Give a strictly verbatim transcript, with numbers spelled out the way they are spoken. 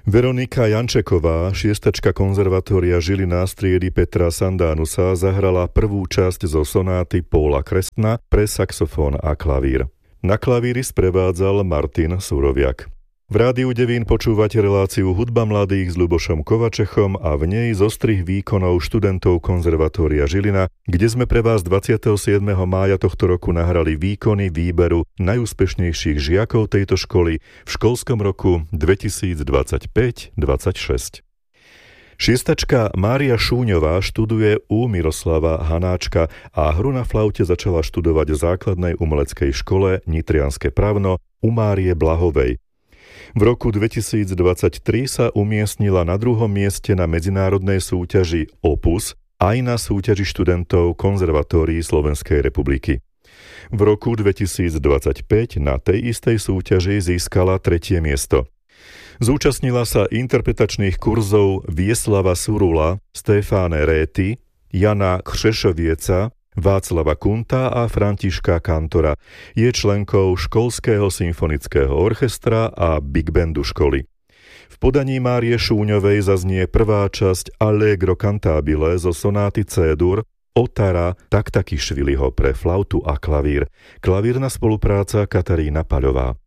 Veronika Jančeková, šiestačka konzervatória Žilina z triedy Petra Sandánusa, zahrala prvú časť zo sonáty Paula Krestna pre saxofón a klavír. Na klavíri sprevádzal Martin Suroviak. V Rádiu Devín počúvate reláciu Hudba mladých s Ľubošom Kovačechom a v nej zostrih výkonov študentov konzervatória Žilina, kde sme pre vás dvadsiateho siedmeho mája tohto roku nahrali výkony výberu najúspešnejších žiakov tejto školy v školskom roku dvetisícdvadsaťpäť dvadsaťšesť. Šiestačka Mária Šúňová študuje u Miroslava Hanáčka a hru na flaute začala študovať v základnej umeleckej škole Nitrianske Pravno u Márie Blahovej. V roku dvetisícdvadsaťtri sa umiestnila na druhom mieste na medzinárodnej súťaži Opus aj na súťaži študentov konzervatórií Slovenskej republiky. V roku dvetisícdvadsaťpäť na tej istej súťaži získala tretie miesto. Zúčastnila sa interpretačných kurzov Vieslava Surula, Stefáne Réty, Jana Křešovieca, Václava Kunta a Františka Kantora. Je členkou Školského symfonického orchestra a Big Bandu školy. V podaní Márie Šúňovej zaznie prvá časť Allegro cantabile zo sonáty C-dur Otara Taktakišviliho pre flautu a klavír. Klavírna spolupráca Katarína Paľová.